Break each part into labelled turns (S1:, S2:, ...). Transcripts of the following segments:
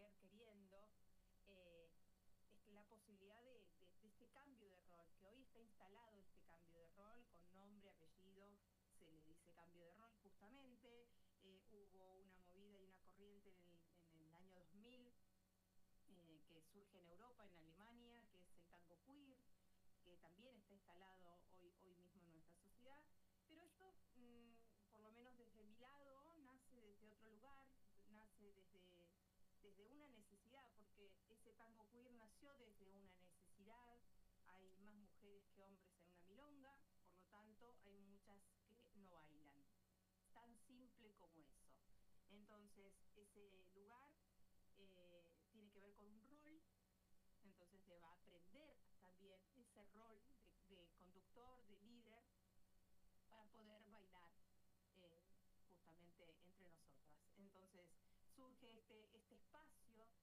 S1: queriendo, la posibilidad de este cambio de rol, que hoy está instalado este cambio de rol con nombre, apellido, se le dice cambio de rol justamente. Hubo una movida y una corriente en el año 2000 que surge en Europa, en Alemania, que es el tango queer, que también está instalado hoy mismo en nuestra sociedad. Pero esto, por lo menos desde mi lado, nace desde otro lugar, nace desde una necesidad, porque ese tango queer nació desde una necesidad. Hay más mujeres que hombres en una milonga, por lo tanto hay muchas que no bailan. Es tan simple como eso. Entonces, ese lugar tiene que ver con un rol, entonces se va a aprender también ese rol de conductor, de líder, para poder bailar eh, justamente entre nosotras. Entonces surge este espacio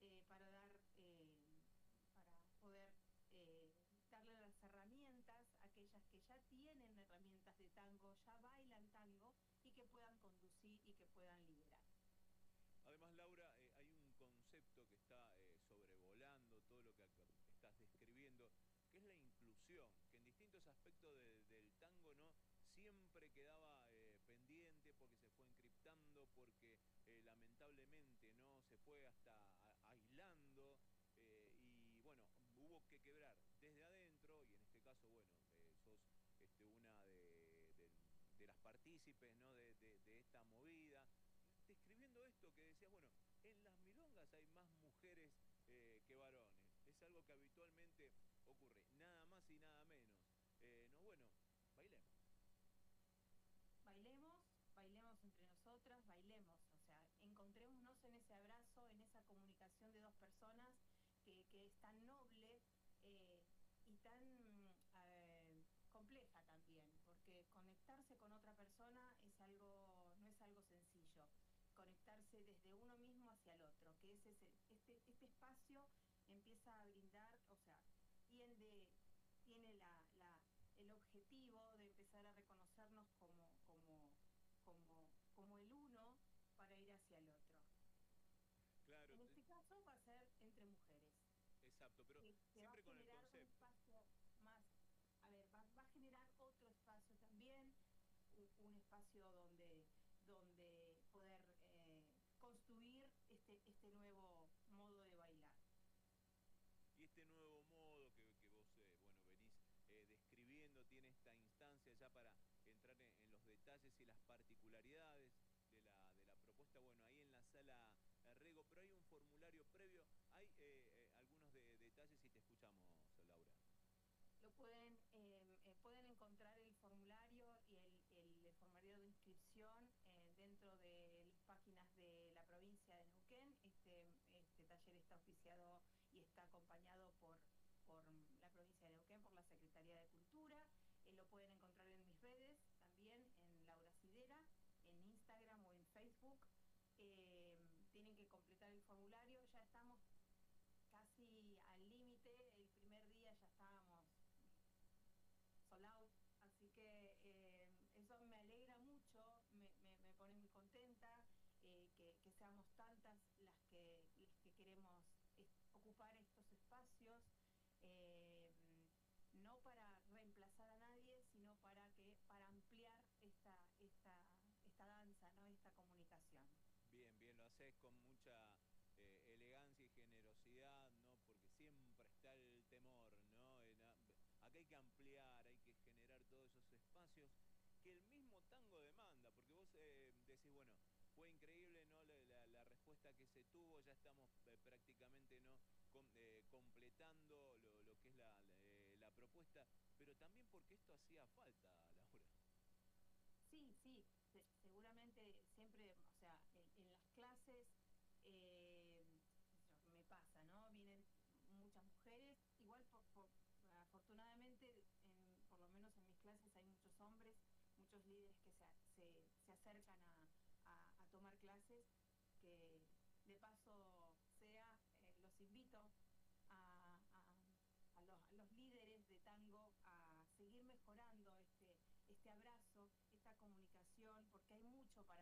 S1: para poder darle las herramientas a aquellas que ya tienen herramientas de tango, ya bailan tango y que puedan conducir y que puedan liderar.
S2: Además, Laura, hay un concepto que está sobrevolando todo lo que estás describiendo, que es la inclusión, que en distintos aspectos del tango, ¿no? Siempre quedaba pendiente porque se fue encriptando, porque lamentablemente no se fue hasta aislando, y bueno, hubo que quebrar desde adentro, y en este caso, bueno, sos una de las partícipes, ¿no? De esta movida describiendo esto que decías, bueno, en las milongas hay más mujeres que varones. Es algo que habitualmente ocurre, nada más y nada menos. No, bueno, bailemos.
S1: Bailemos, bailemos entre nosotras, bailemos, o sea, encontrémonos en ese abrazo, en esa comunicación de dos personas que es tan noble eh, y tan compleja también, porque conectarse con otra persona es algo, no es algo sencillo. Conectarse desde uno mismo hacia el otro, que es este espacio empieza a brindar, o sea, tiende, tiene el objetivo de empezar a reconocernos como el uno para ir hacia el otro.
S2: Claro,
S1: En este caso va a ser entre mujeres,
S2: exacto, pero
S1: que va a
S2: siempre con el
S1: generar un
S2: concepto.
S1: espacio más, a ver, va a generar otro espacio también, un espacio donde poder construir este nuevo modo de bailar.
S2: Y este nuevo modo que vos, bueno, venís describiendo, tiene esta instancia ya para entrar en los detalles y las particularidades de la propuesta, bueno, ahí en la sala Rego, pero hay un formulario previo, hay algunos detalles y te escuchamos, Laura.
S1: Pueden encontrar el formulario y el formulario de inscripción dentro de las páginas de la provincia de Neuquén. Este taller está auspiciado y está acompañado por la provincia de Neuquén, por la Secretaría de Cultura. Lo pueden encontrar en mis redes, también en Laura Sidera, en Instagram o en Facebook. Eh, Tienen que completar el formulario, ya estamos casi al límite. El primer día ya estábamos sold out, así que eso me alegra mucho, me pone muy contenta que seamos tantas las que queremos ocupar estos espacios, eh, no para reemplazar a nadie, sino para ampliar esta danza, ¿no? Esta comunicación.
S2: Bien, bien, lo haces con mucha elegancia y generosidad, ¿no? Porque siempre está el temor, ¿no? Acá hay que ampliar, hay que generar todos esos espacios que el mismo tango demanda, porque vos decís, bueno, fue increíble, ¿no? La respuesta que se tuvo, ya estamos prácticamente, ¿no? Completando lo que es la propuesta, pero también porque esto hacía falta, Laura.
S1: Sí, sí, seguramente siempre, o sea, en las clases, qué sé yo, me pasa, ¿no? Vienen muchas mujeres, igual afortunadamente, por lo menos en mis clases hay muchos hombres, muchos líderes que se acercan a tomar clases, que de paso los invito a, a- a los líderes de tango a seguir mejorando este abrazo, esta comunicación, porque hay muchas